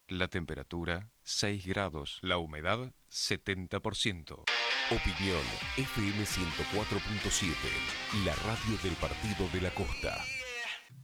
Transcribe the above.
La temperatura 6 grados, la humedad 70%. Opinión FM 104.7, la radio del Partido de la Costa.